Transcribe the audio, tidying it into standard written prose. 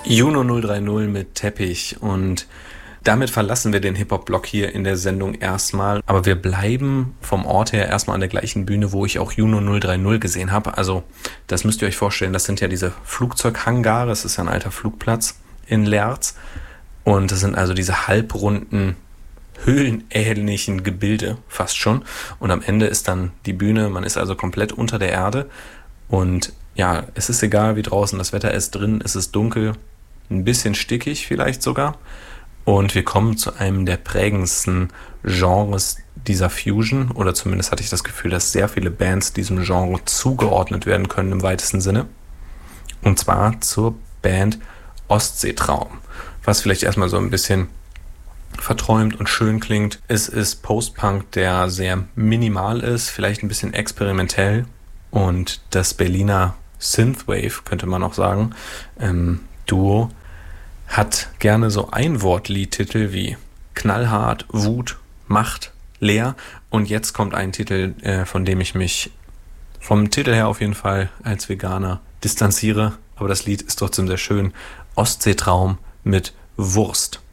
Juno 030 mit Teppich, und damit verlassen wir den Hip-Hop-Block hier in der Sendung erstmal, aber wir bleiben vom Ort her erstmal an der gleichen Bühne, wo ich auch Juno 030 gesehen habe. Also das müsst ihr euch vorstellen, das sind ja diese Flugzeughangare, es ist ja ein alter Flugplatz in Leerz, und das sind also diese halbrunden, höhlenähnlichen Gebilde, fast schon, und am Ende ist dann die Bühne, man ist also komplett unter der Erde, und ja, es ist egal, wie draußen das Wetter ist, drin ist es dunkel, ein bisschen stickig vielleicht sogar. Und wir kommen zu einem der prägendsten Genres dieser Fusion, oder zumindest hatte ich das Gefühl, dass sehr viele Bands diesem Genre zugeordnet werden können im weitesten Sinne. Und zwar zur Band Ostseetraum, was vielleicht erstmal so ein bisschen verträumt und schön klingt. Es ist Post-Punk, der sehr minimal ist, vielleicht ein bisschen experimentell, und das Berliner Synthwave, könnte man auch sagen, Duo hat gerne so Einwortliedtitel wie Knallhart, Wut, Macht, Leer, und jetzt kommt ein Titel, von dem ich mich vom Titel her auf jeden Fall als Veganer distanziere, aber das Lied ist trotzdem sehr schön. Ostseetraum mit Wurst.